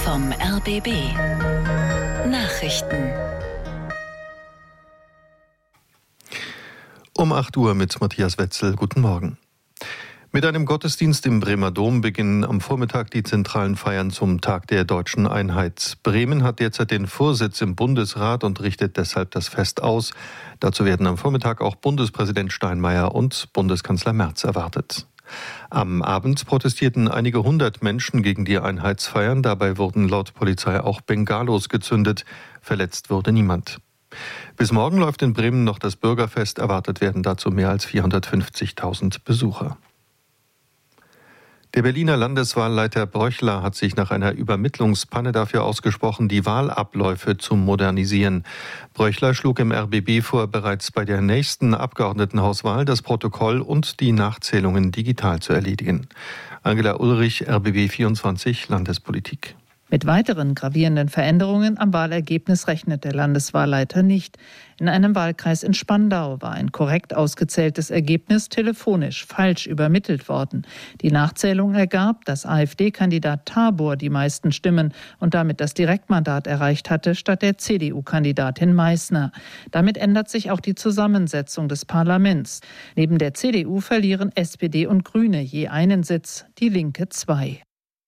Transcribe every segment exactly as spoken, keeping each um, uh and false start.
vom R B B. Nachrichten. Um acht Uhr mit Matthias Wetzel. Guten Morgen. Mit einem Gottesdienst im Bremer Dom beginnen am Vormittag die zentralen Feiern zum Tag der deutschen Einheit. Bremen hat derzeit den Vorsitz im Bundesrat und richtet deshalb das Fest aus. Dazu werden am Vormittag auch Bundespräsident Steinmeier und Bundeskanzler Merz erwartet. Am Abend protestierten einige hundert Menschen gegen die Einheitsfeiern. Dabei wurden laut Polizei auch Bengalos gezündet. Verletzt wurde niemand. Bis morgen läuft in Bremen noch das Bürgerfest. Erwartet werden dazu mehr als vierhundertfünfzigtausend Besucher. Der Berliner Landeswahlleiter Bröchler hat sich nach einer Übermittlungspanne dafür ausgesprochen, die Wahlabläufe zu modernisieren. Bröchler schlug im R B B vor, bereits bei der nächsten Abgeordnetenhauswahl das Protokoll und die Nachzählungen digital zu erledigen. Angela Ulrich, R B B vierundzwanzig, Landespolitik. Mit weiteren gravierenden Veränderungen am Wahlergebnis rechnet der Landeswahlleiter nicht. In einem Wahlkreis in Spandau war ein korrekt ausgezähltes Ergebnis telefonisch falsch übermittelt worden. Die Nachzählung ergab, dass AfD-Kandidat Tabor die meisten Stimmen und damit das Direktmandat erreicht hatte, statt der C D U-Kandidatin Meissner. Damit ändert sich auch die Zusammensetzung des Parlaments. Neben der C D U verlieren S P D und Grüne je einen Sitz, die Linke zwei.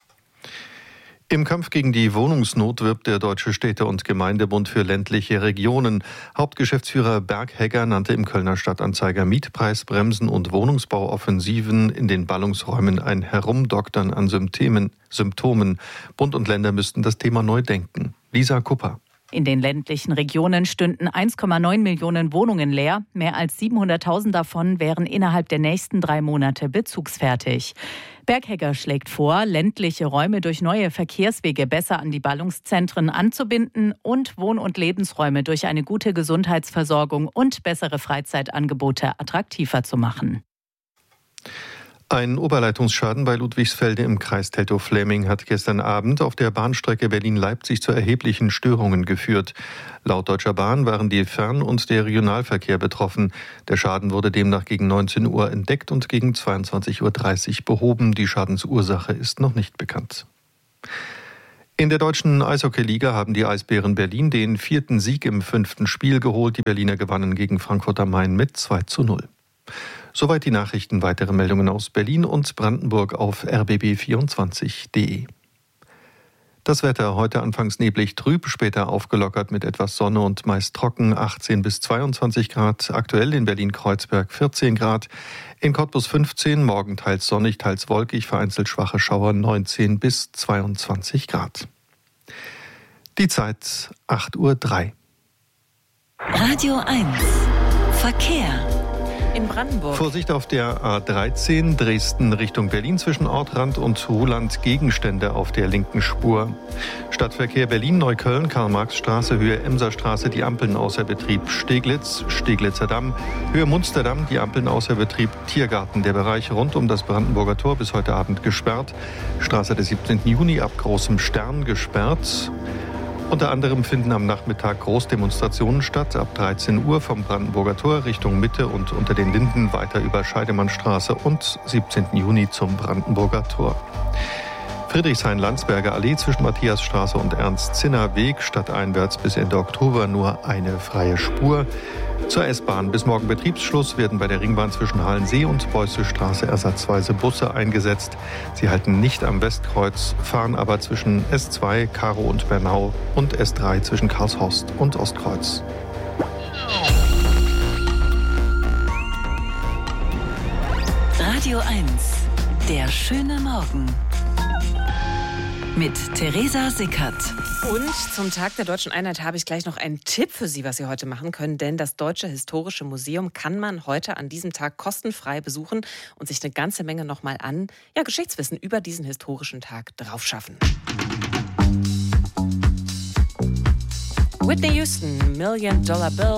Im Kampf gegen die Wohnungsnot wirbt der Deutsche Städte- und Gemeindebund für ländliche Regionen. Hauptgeschäftsführer Berghegger nannte im Kölner Stadtanzeiger Mietpreisbremsen und Wohnungsbauoffensiven in den Ballungsräumen ein Herumdoktern an Symptomen. Symptomen. Bund und Länder müssten das Thema neu denken. Lisa Kupper. In den ländlichen Regionen stünden eins Komma neun Millionen Wohnungen leer. Mehr als siebenhunderttausend davon wären innerhalb der nächsten drei Monate bezugsfertig. Berghegger schlägt vor, ländliche Räume durch neue Verkehrswege besser an die Ballungszentren anzubinden und Wohn- und Lebensräume durch eine gute Gesundheitsversorgung und bessere Freizeitangebote attraktiver zu machen. Ein Oberleitungsschaden bei Ludwigsfelde im Kreis Teltow-Fläming hat gestern Abend auf der Bahnstrecke Berlin-Leipzig zu erheblichen Störungen geführt. Laut Deutscher Bahn waren die Fern- und der Regionalverkehr betroffen. Der Schaden wurde demnach gegen neunzehn Uhr entdeckt und gegen zweiundzwanzig Uhr dreißig behoben. Die Schadensursache ist noch nicht bekannt. In der deutschen Eishockeyliga haben die Eisbären Berlin den vierten Sieg im fünften Spiel geholt. Die Berliner gewannen gegen Frankfurt am Main mit zwei zu null. Soweit die Nachrichten. Weitere Meldungen aus Berlin und Brandenburg auf r b b vierundzwanzig punkt d e. Das Wetter heute anfangs neblig, trüb, später aufgelockert mit etwas Sonne und meist trocken, achtzehn bis zweiundzwanzig Grad. Aktuell in Berlin-Kreuzberg vierzehn Grad, in Cottbus fünfzehn, morgen teils sonnig, teils wolkig, vereinzelt schwache Schauer, neunzehn bis zweiundzwanzig Grad. Die Zeit acht Uhr drei. Radio eins Verkehr. In Brandenburg. Vorsicht auf der A dreizehn Dresden Richtung Berlin zwischen Ortrand und Ruhland, Gegenstände auf der linken Spur. Stadtverkehr Berlin-Neukölln, Karl-Marx-Straße, Höhe Emser-Straße, die Ampeln außer Betrieb. Steglitz, Steglitzer Damm, Höhe Munsterdamm, die Ampeln außer Betrieb. Tiergarten, der Bereich rund um das Brandenburger Tor bis heute Abend gesperrt. Straße des siebzehnten Juni ab Großem Stern gesperrt. Unter anderem finden am Nachmittag Großdemonstrationen statt. Ab dreizehn Uhr vom Brandenburger Tor Richtung Mitte und unter den Linden weiter über Scheidemannstraße und siebzehnten Juni zum Brandenburger Tor. Friedrichshain-Landsberger Allee zwischen Matthiasstraße und Ernst-Zinner-Weg stadteinwärts bis Ende Oktober nur eine freie Spur. Zur S-Bahn. Bis morgen Betriebsschluss werden bei der Ringbahn zwischen Halensee und Beußestraße ersatzweise Busse eingesetzt. Sie halten nicht am Westkreuz, fahren aber zwischen S zwei, Karow und Bernau und S drei zwischen Karlshorst und Ostkreuz. Radio eins, der schöne Morgen. Mit Theresa Sickert. Und zum Tag der Deutschen Einheit habe ich gleich noch einen Tipp für Sie, was Sie heute machen können. Denn das Deutsche Historische Museum kann man heute an diesem Tag kostenfrei besuchen und sich eine ganze Menge nochmal an ja, Geschichtswissen über diesen historischen Tag draufschaffen. Whitney Houston, Million Dollar Bill.